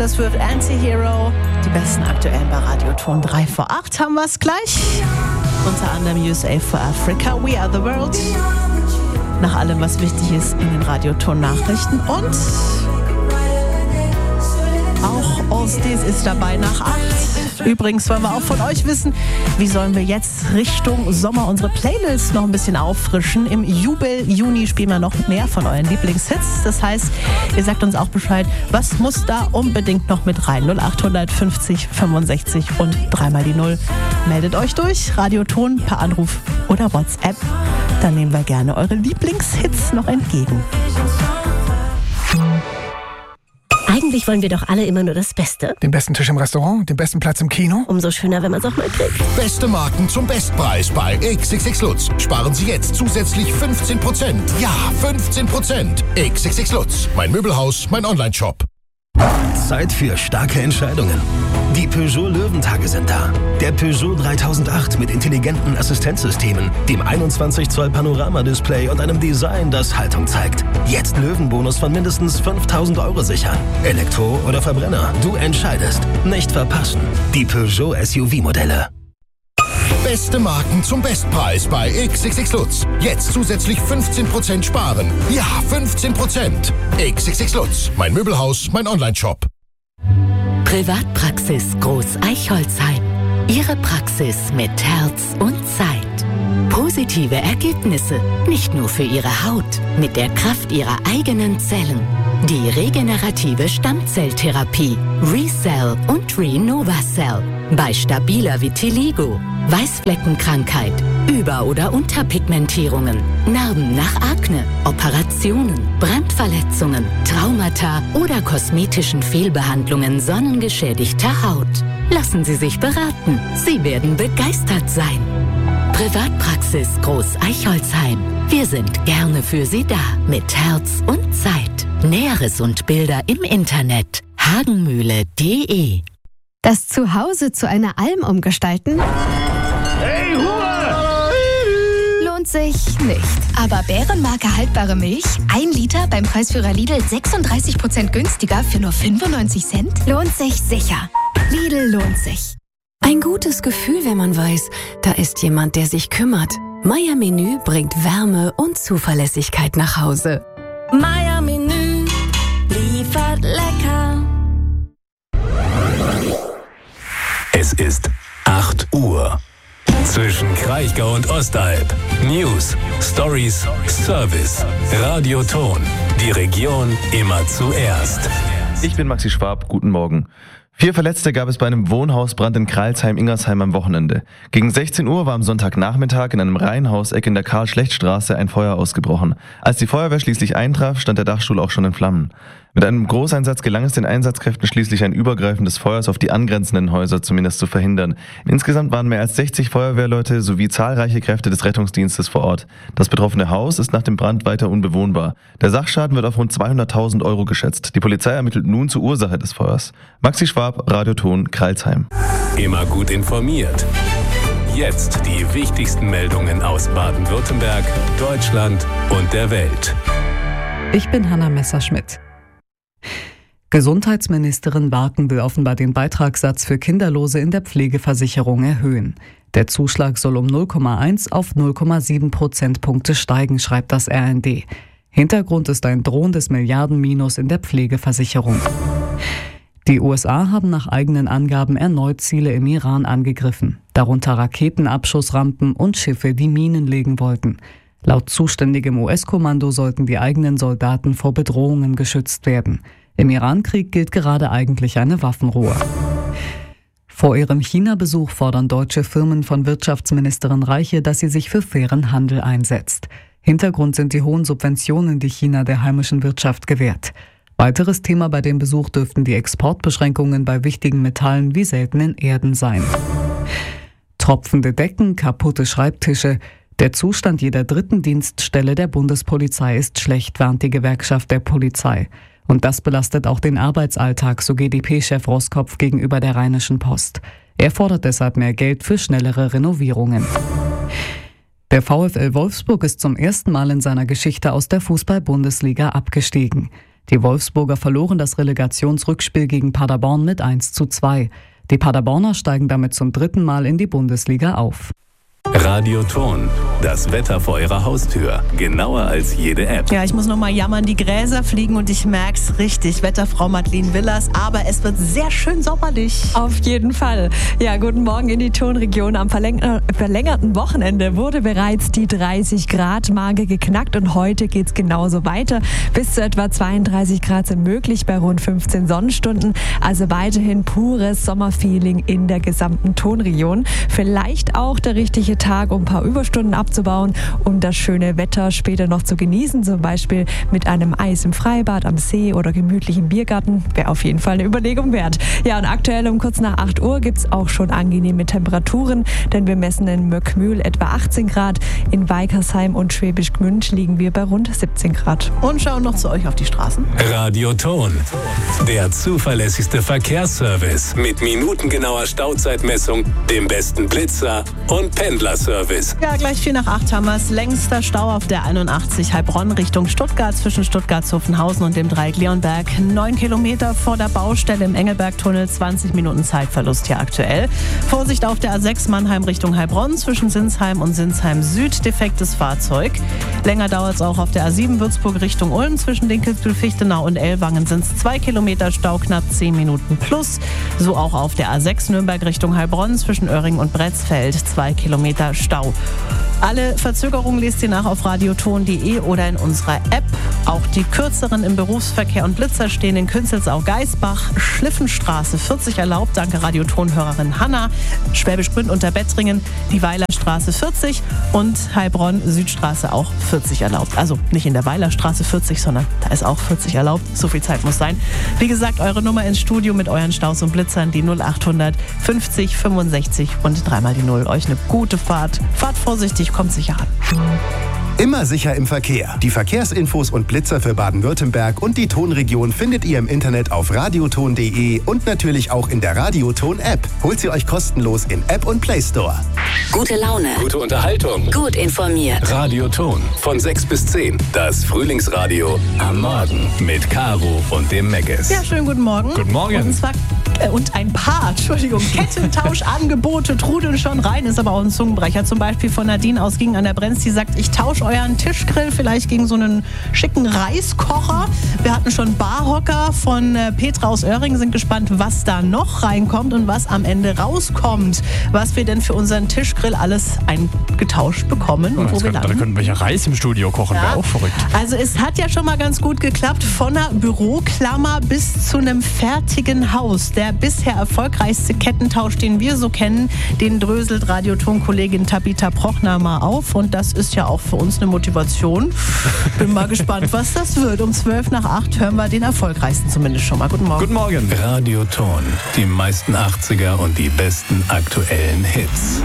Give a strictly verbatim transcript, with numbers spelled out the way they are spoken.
das wird Anti-Hero. Die besten aktuellen bei Radioton. drei vor acht haben wir es gleich. Unter anderem U S A for Africa, We Are the World. Nach allem, was wichtig ist in den Radioton-Nachrichten. Und auch Olsties ist dabei nach acht. Übrigens wollen wir auch von euch wissen, wie sollen wir jetzt Richtung Sommer unsere Playlist noch ein bisschen auffrischen. Im Jubel-Juni spielen wir noch mehr von euren Lieblingshits. Das heißt, ihr sagt uns auch Bescheid, was muss da unbedingt noch mit rein. null acht fünfzig fünfundsechzig und dreimal die Null. Meldet euch durch, Radioton per Anruf oder WhatsApp. Dann nehmen wir gerne eure Lieblingshits noch entgegen. Eigentlich wollen wir doch alle immer nur das Beste. Den besten Tisch im Restaurant, den besten Platz im Kino. Umso schöner, wenn man es auch mal kriegt. Beste Marken zum Bestpreis bei X X X Lutz. Sparen Sie jetzt zusätzlich fünfzehn Prozent. Ja, fünfzehn Prozent. X X X Lutz. Mein Möbelhaus, mein Online-Shop. Zeit für starke Entscheidungen. Die Peugeot Löwentage sind da. Der Peugeot dreitausendacht mit intelligenten Assistenzsystemen, dem einundzwanzig Zoll Panorama-Display und einem Design, das Haltung zeigt. Jetzt Löwenbonus von mindestens fünftausend Euro sichern. Elektro oder Verbrenner, du entscheidest. Nicht verpassen. Die Peugeot S U V-Modelle. Beste Marken zum Bestpreis bei X X X Lutz. Jetzt zusätzlich fünfzehn Prozent sparen. Ja, fünfzehn Prozent. X X X Lutz. Mein Möbelhaus, mein Online-Shop. Privatpraxis Groß Eichholzheim. Ihre Praxis mit Herz und Zeit. Positive Ergebnisse, nicht nur für Ihre Haut, mit der Kraft Ihrer eigenen Zellen. Die regenerative Stammzelltherapie ReCell und RenovaCell. Bei stabiler Vitiligo, Weißfleckenkrankheit, Über- oder Unterpigmentierungen, Narben nach Akne, Operationen, Brandverletzungen, Traumata oder kosmetischen Fehlbehandlungen sonnengeschädigter Haut. Lassen Sie sich beraten. Sie werden begeistert sein. Privatpraxis Groß Eichholzheim. Wir sind gerne für Sie da mit Herz und Zeit. Näheres und Bilder im Internet hagenmühle punkt de. Das Zuhause zu einer Alm umgestalten? Hey, Ruhe! Lohnt sich nicht. Aber Bärenmarke haltbare Milch? Ein Liter beim Preisführer Lidl sechsunddreißig Prozent günstiger für nur fünfundneunzig Cent? Lohnt sich sicher. Lidl lohnt sich. Ein gutes Gefühl, wenn man weiß, da ist jemand, der sich kümmert. Meier Menü bringt Wärme und Zuverlässigkeit nach Hause. Meier Menü liefert lecker. Es ist acht Uhr. Zwischen Kraichgau und Ostalb. News, Stories, Service. Radioton. Die Region immer zuerst. Ich bin Maxi Schwab. Guten Morgen. Vier Verletzte gab es bei einem Wohnhausbrand in Kralsheim-Ingersheim am Wochenende. Gegen sechzehn Uhr war am Sonntagnachmittag in einem Reihenhauseck in der Karl-Schlecht-Straße ein Feuer ausgebrochen. Als die Feuerwehr schließlich eintraf, stand der Dachstuhl auch schon in Flammen. Mit einem Großeinsatz gelang es den Einsatzkräften schließlich, ein Übergreifen des Feuers auf die angrenzenden Häuser zumindest zu verhindern. Insgesamt waren mehr als sechzig Feuerwehrleute sowie zahlreiche Kräfte des Rettungsdienstes vor Ort. Das betroffene Haus ist nach dem Brand weiter unbewohnbar. Der Sachschaden wird auf rund zweihunderttausend Euro geschätzt. Die Polizei ermittelt nun zur Ursache des Feuers. Maxi Schwab, Radioton, Kralsheim. Immer gut informiert. Jetzt die wichtigsten Meldungen aus Baden-Württemberg, Deutschland und der Welt. Ich bin Hanna Messerschmidt. Gesundheitsministerin Barken will offenbar den Beitragssatz für Kinderlose in der Pflegeversicherung erhöhen. Der Zuschlag soll um null Komma eins auf null Komma sieben Prozentpunkte steigen, schreibt das R N D. Hintergrund ist ein drohendes Milliardenminus in der Pflegeversicherung. Die U S A haben nach eigenen Angaben erneut Ziele im Iran angegriffen, darunter Raketenabschussrampen und Schiffe, die Minen legen wollten. Laut zuständigem U S-Kommando sollten die eigenen Soldaten vor Bedrohungen geschützt werden. Im Iran-Krieg gilt gerade eigentlich eine Waffenruhe. Vor ihrem China-Besuch fordern deutsche Firmen von Wirtschaftsministerin Reiche, dass sie sich für fairen Handel einsetzt. Hintergrund sind die hohen Subventionen, die China der heimischen Wirtschaft gewährt. Weiteres Thema bei dem Besuch dürften die Exportbeschränkungen bei wichtigen Metallen wie seltenen Erden sein. Tropfende Decken, kaputte Schreibtische. Der Zustand jeder dritten Dienststelle der Bundespolizei ist schlecht, warnt die Gewerkschaft der Polizei. Und das belastet auch den Arbeitsalltag, so G d P-Chef Roskopf gegenüber der Rheinischen Post. Er fordert deshalb mehr Geld für schnellere Renovierungen. Der VfL Wolfsburg ist zum ersten Mal in seiner Geschichte aus der Fußball-Bundesliga abgestiegen. Die Wolfsburger verloren das Relegationsrückspiel gegen Paderborn mit eins zu zwei. Die Paderborner steigen damit zum dritten Mal in die Bundesliga auf. Radioton, das Wetter vor eurer Haustür. Genauer als jede App. Ja, ich muss noch mal jammern, die Gräser fliegen und ich merk's richtig. Wetterfrau Madeleine Willers, aber es wird sehr schön sommerlich. Auf jeden Fall. Ja, guten Morgen in die Tonregion. Am verlänger- verlängerten Wochenende wurde bereits die dreißig Grad Marke geknackt und heute geht's genauso weiter. Bis zu etwa zweiunddreißig Grad sind möglich bei rund fünfzehn Sonnenstunden. Also weiterhin pures Sommerfeeling in der gesamten Tonregion. Vielleicht auch der richtige Tag, um ein paar Überstunden abzubauen, um das schöne Wetter später noch zu genießen, zum Beispiel mit einem Eis im Freibad, am See oder gemütlichem Biergarten. Wäre auf jeden Fall eine Überlegung wert. Ja, und aktuell um kurz nach acht Uhr gibt es auch schon angenehme Temperaturen, denn wir messen in Möckmühl etwa achtzehn Grad, in Weikersheim und Schwäbisch Gmünd liegen wir bei rund siebzehn Grad. Und schauen noch zu euch auf die Straßen. Radioton, der zuverlässigste Verkehrsservice mit minutengenauer Stauzeitmessung, dem besten Blitzer und Pendlerservice. Ja, gleich vier nach acht haben wir es. Längster Stau auf der einundachtzig Heilbronn Richtung Stuttgart zwischen Stuttgart-Zuffenhausen und dem Dreieck Leonberg. Neun Kilometer vor der Baustelle im Engelbergtunnel, zwanzig Minuten Zeitverlust hier aktuell. Vorsicht auf der A sechs Mannheim Richtung Heilbronn zwischen Sinsheim und Sinsheim Süd, defektes Fahrzeug. Länger dauert es auch auf der A sieben Würzburg Richtung Ulm zwischen Dinkelsbühl, Fichtenau und Ellwangen sind es zwei Kilometer Stau, knapp zehn Minuten plus. So auch auf der A sechs Nürnberg Richtung Heilbronn zwischen Öhring und Bretzfeld, zwei Kilometer Stau. Alle Verzögerungen lest ihr nach auf radioton punkt de oder in unserer App. Auch die kürzeren im Berufsverkehr und Blitzer stehen in Künzelsau-Geisbach, Schliffenstraße vierzig erlaubt, danke Radioton-Hörerin Hanna, Schwäbisch Gmünd unter Bettringen, die Weilerstraße vierzig und Heilbronn Südstraße auch vierzig erlaubt. Also nicht in der Weilerstraße vierzig, sondern da ist auch vierzig erlaubt. So viel Zeit muss sein. Wie gesagt, eure Nummer ins Studio mit euren Staus und Blitzern, die null achthundert fünfzig fünfundsechzig und dreimal die Null. Euch eine gute Fahrt. Fahrt vorsichtig, kommt sicher an. Immer sicher im Verkehr. Die Verkehrsinfos und Blitzer für Baden-Württemberg und die Tonregion findet ihr im Internet auf radioton punkt de und natürlich auch in der Radioton-App. Holt sie euch kostenlos in App und Play Store. Gute Laune. Gute Unterhaltung. Gut informiert. Radioton von sechs bis zehn. Das Frühlingsradio am Morgen mit Caro und dem Megges. Ja, schönen guten Morgen. Guten Morgen. Und zwar äh, und ein paar, Entschuldigung, Kettentauschangebote trudeln schon rein, ist aber auch ein Zungenbrecher. Zum Beispiel von Nadine aus Gingen an der Brenz, die sagt, ich tausche euren Tischgrill vielleicht gegen so einen schicken Reiskocher. Wir hatten schon Barhocker von äh, Petra aus Öhring, sind gespannt, was da noch reinkommt und was am Ende rauskommt. Was wir denn für unseren Tischgrill alles eingetauscht bekommen und ja, wo wir landen. Da könnten wir ja Reis im Studio kochen, ja. Wäre auch verrückt. Also es hat ja schon mal ganz gut geklappt, von einer Büroklammer bis zu einem fertigen Haus. Der bisher erfolgreichste Kettentausch, den wir so kennen, den dröselt Radioton-Kollegin Tabita Prochner mal auf und das ist ja auch für uns eine Motivation. Bin mal gespannt, was das wird. Um zwölf nach acht hören wir den erfolgreichsten zumindest schon mal. Guten Morgen. Guten Morgen. Radioton, die meisten achtziger und die besten aktuellen Hits.